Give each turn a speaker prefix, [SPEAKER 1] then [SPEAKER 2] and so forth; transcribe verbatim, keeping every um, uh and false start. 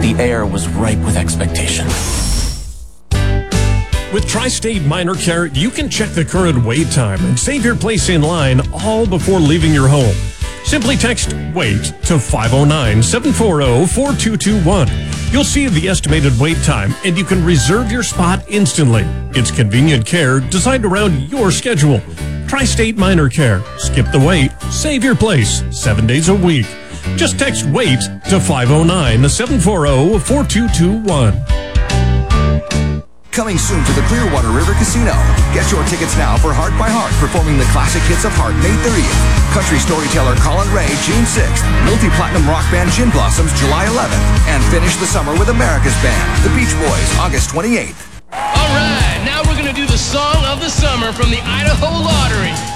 [SPEAKER 1] The air was ripe with expectation.
[SPEAKER 2] With Tri-State Minor Care, you can check the current wait time and save your place in line all before leaving your home. Simply text WAIT to five oh nine, seven four zero, four two two one. You'll see the estimated wait time, and you can reserve your spot instantly. It's convenient care designed around your schedule. Tri-State Minor Care. Skip the wait. Save your place. Seven days a week. Just text WAIT to five oh nine, seven four zero, four two two one.
[SPEAKER 3] Coming soon to the Clearwater River Casino. Get your tickets now for Heart by Heart, performing the classic hits of Heart May thirtieth. Country storyteller Colin Ray, June sixth. Multi-platinum rock band Gin Blossoms, July eleventh. And finish the summer with America's Band, the Beach Boys, August twenty-eighth.
[SPEAKER 4] All right, now we're going to do the song of the summer from the Idaho Lottery.